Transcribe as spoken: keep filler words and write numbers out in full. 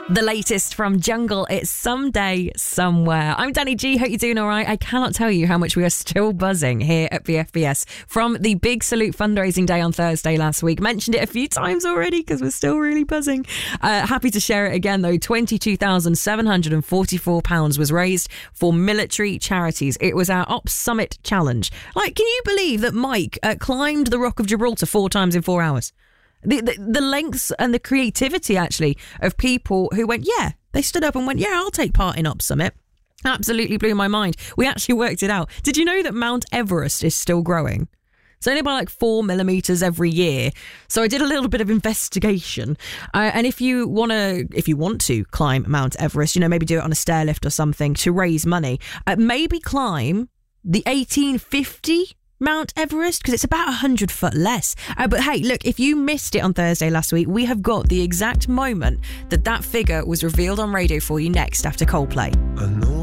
The latest from Jungle, it's Someday, Somewhere. I'm Danny G, hope you're doing all right. I cannot tell you how much we are still buzzing here at B F B S from the Big Salute fundraising day on Thursday last week. Mentioned it a few times already because we're still really buzzing. Uh, happy to share it again though. twenty-two thousand seven hundred forty-four pounds was raised for military charities. It was our Ops Summit Challenge. Like, can you believe that Mike uh, climbed the Rock of Gibraltar four times in four hours? The, the the lengths and the creativity, actually, of people who went, yeah, they stood up and went, yeah, I'll take part in Ops Summit. Absolutely blew my mind. We actually worked it out. Did you know that Mount Everest is still growing? It's only by like four millimetres every year. So I did a little bit of investigation. Uh, and if you want to if you want to climb Mount Everest, you know, maybe do it on a stair lift or something to raise money, uh, maybe climb the eighteen fifty Mount Everest, because it's about one hundred foot less. Uh, but hey, look, if you missed it on Thursday last week, we have got the exact moment that that figure was revealed on radio for you next after Coldplay. I know